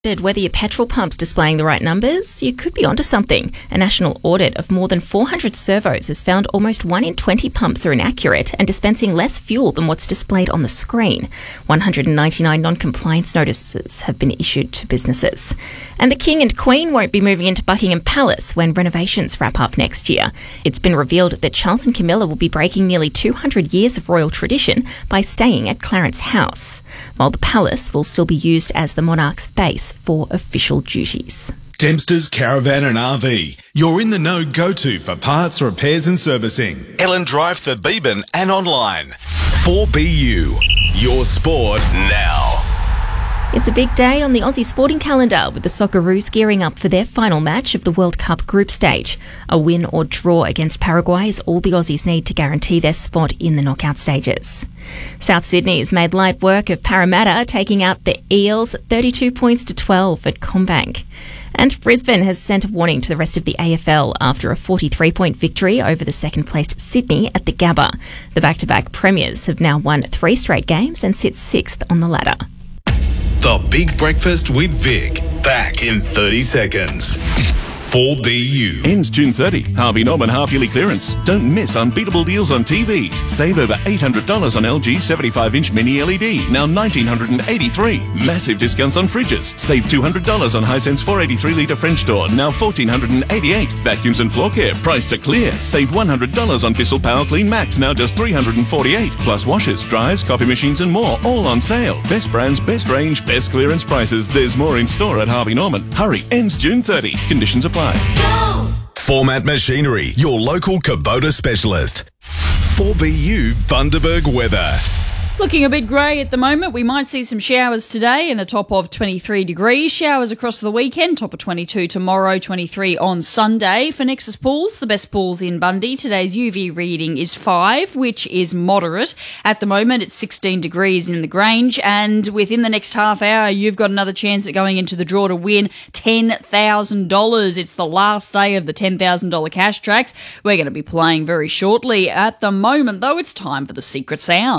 Whether your petrol pump's displaying the right numbers, you could be onto something. A national audit of more than 400 servos has found almost 1 in 20 pumps are inaccurate and dispensing less fuel than what's displayed on the screen. 199 non-compliance notices have been issued to businesses. And the King and Queen won't be moving into Buckingham Palace when renovations wrap up next year. It's been revealed that Charles and Camilla will be breaking nearly 200 years of royal tradition by staying at Clarence House, while the palace will still be used as the monarch's base for official duties. Dempster's Caravan and RV. You're in the know go-to for parts, repairs and servicing. Ellen Drive, Thebeban and online. 4BU. Your sport now. It's a big day on the Aussie sporting calendar, with the Socceroos gearing up for their final match of the World Cup group stage. A win or draw against Paraguay is all the Aussies need to guarantee their spot in the knockout stages. South Sydney has made light work of Parramatta, taking out the Eels 32 points to 12 at CommBank. And Brisbane has sent a warning to the rest of the AFL after a 43-point victory over the second-placed Sydney at the Gabba. The back-to-back premiers have now won 3 straight games and sit 6th on the ladder. The Big Breakfast with Vic. Back in 30 seconds. 4BU. Ends June 30. Harvey Norman half-yearly clearance. Don't miss unbeatable deals on TVs. Save over $800 on LG 75-inch mini LED, now $1,983. Massive discounts on fridges. Save $200 on Hisense 483-litre French door, now $1,488. Vacuums and floor care, price to clear. Save $100 on Bissell Power Clean Max, now just $348. Plus washers, dryers, coffee machines and more, all on sale. Best brands, best range, best clearance prices. There's more in store at Harvey Norman. Hurry, ends June 30. Conditions apply. Go! Format Machinery, your local Kubota specialist. 4BU Bundaberg weather. Looking a bit grey at the moment. We might see some showers today and a top of 23 degrees. Showers across the weekend, top of 22 tomorrow, 23 on Sunday. For Nexus Pools, the best pools in Bundy, today's UV reading is 5, which is moderate. At the moment, it's 16 degrees in the Grange, and within the next half hour, you've got another chance at going into the draw to win $10,000. It's the last day of the $10,000 cash tracks. We're going to be playing very shortly. At the moment, though, it's time for the secret sound.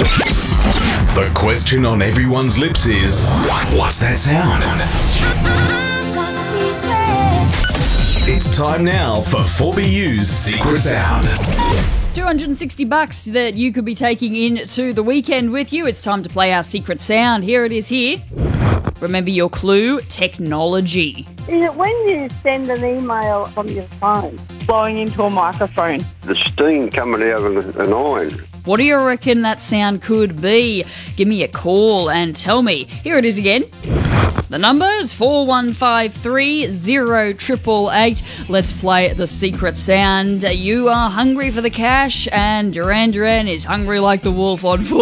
The question on everyone's lips is, what's that sound? It's time now for 4BU's Secret Sound. $260 that you could be taking into the weekend with you. It's time to play our secret sound. Here it is here. Remember your clue, technology. Is it when you send an email from your phone, blowing into a microphone? The steam coming out of an iron. What do you reckon that sound could be? Give me a call and tell me. Here it is again. The number is 4153 0888. Let's play the secret sound. You are hungry for the cash, and Duran Duran is hungry like the wolf on 4.